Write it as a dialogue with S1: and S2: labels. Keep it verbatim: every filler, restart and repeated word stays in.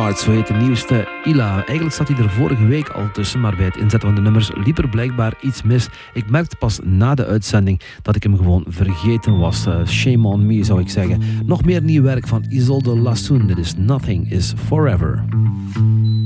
S1: Heart, zo heet de nieuwste Ila. Eigenlijk zat hij er vorige week al tussen, maar bij het inzetten van de nummers liep er blijkbaar iets mis. Ik merkte pas na de uitzending dat ik hem gewoon vergeten was. Uh, shame on me, zou ik zeggen. Nog meer nieuw werk van Isolde Lassoen. Dit is Nothing is Forever.